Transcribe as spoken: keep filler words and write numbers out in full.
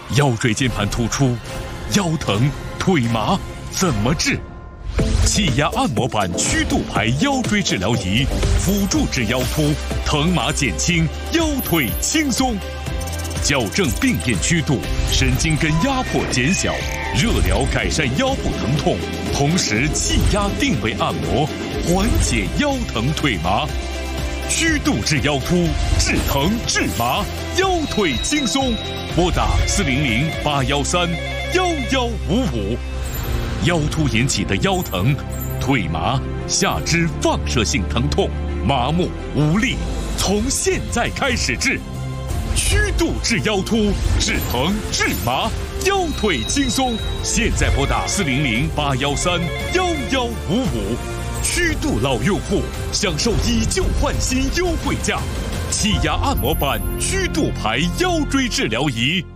腰椎间盘突出、腰疼、腿麻怎么治？气压按摩板曲度牌腰椎治疗仪，辅助治腰突，疼麻减轻，腰腿轻松。矫正病变曲度，神经根压迫减小，热疗改善腰部疼痛，同时气压定位按摩，缓解腰疼腿麻。曲度治腰突，治疼治麻，腰腿轻松。拨打四零零八幺三幺幺五五。腰突引起的腰疼、腿麻、下肢放射性疼痛、麻木无力，从现在开始治。曲度治腰突，治疼治麻，腰腿轻松。现在拨打四零零八幺三幺幺五五。曲度老用户享受以旧换新优惠价，气压按摩板曲度牌腰椎治疗仪。